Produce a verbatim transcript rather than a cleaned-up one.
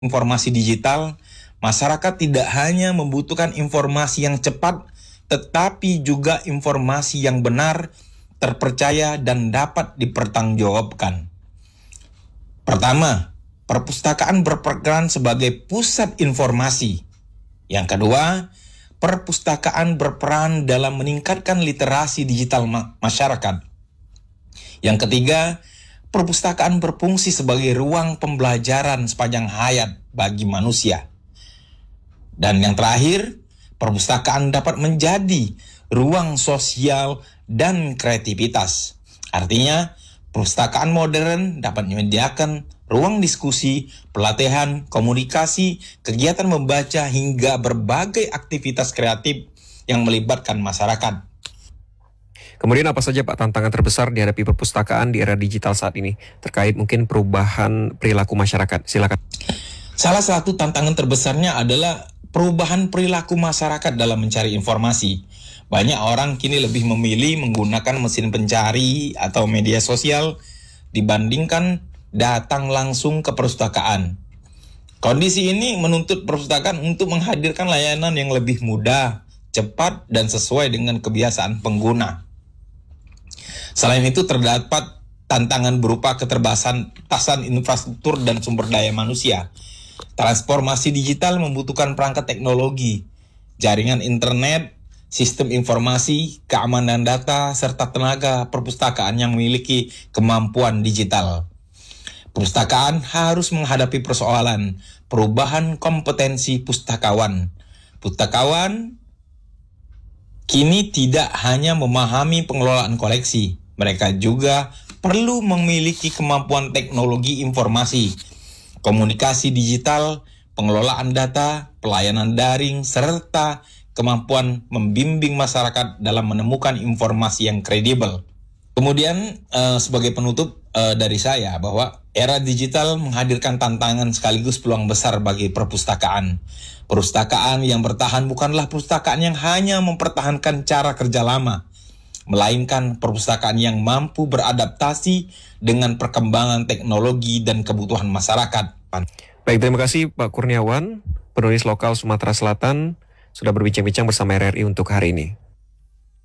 informasi digital, masyarakat tidak hanya membutuhkan informasi yang cepat, tetapi juga informasi yang benar, terpercaya, dan dapat dipertanggungjawabkan. Pertama, perpustakaan berperan sebagai pusat informasi. Yang kedua, perpustakaan berperan dalam meningkatkan literasi digital ma- masyarakat. Yang ketiga, perpustakaan berfungsi sebagai ruang pembelajaran sepanjang hayat bagi manusia. Dan yang terakhir, perpustakaan dapat menjadi ruang sosial dan kreativitas. Artinya, perpustakaan modern dapat menyediakan ruang diskusi, pelatihan, komunikasi, kegiatan membaca, hingga berbagai aktivitas kreatif yang melibatkan masyarakat. Kemudian apa saja Pak tantangan terbesar dihadapi perpustakaan di era digital saat ini terkait mungkin perubahan perilaku masyarakat? Silakan. Salah satu tantangan terbesarnya adalah perubahan perilaku masyarakat dalam mencari informasi. Banyak orang kini lebih memilih menggunakan mesin pencari atau media sosial dibandingkan datang langsung ke perpustakaan. Kondisi ini menuntut perpustakaan untuk menghadirkan layanan yang lebih mudah, cepat, dan sesuai dengan kebiasaan pengguna. Selain itu, terdapat tantangan berupa keterbatasan infrastruktur dan sumber daya manusia. Transformasi digital membutuhkan perangkat teknologi, jaringan internet, sistem informasi, keamanan data, serta tenaga perpustakaan yang memiliki kemampuan digital. Perpustakaan harus menghadapi persoalan perubahan kompetensi pustakawan. Pustakawan kini tidak hanya memahami pengelolaan koleksi, mereka juga perlu memiliki kemampuan teknologi informasi, komunikasi digital, pengelolaan data, pelayanan daring, serta kemampuan membimbing masyarakat dalam menemukan informasi yang kredibel. Kemudian eh, sebagai penutup eh, dari saya bahwa era digital menghadirkan tantangan sekaligus peluang besar bagi perpustakaan. Perpustakaan yang bertahan bukanlah perpustakaan yang hanya mempertahankan cara kerja lama, melainkan perpustakaan yang mampu beradaptasi dengan perkembangan teknologi dan kebutuhan masyarakat. Baik, terima kasih Pak Kurniawan, penulis lokal Sumatera Selatan, sudah berbincang-bincang bersama R R I untuk hari ini.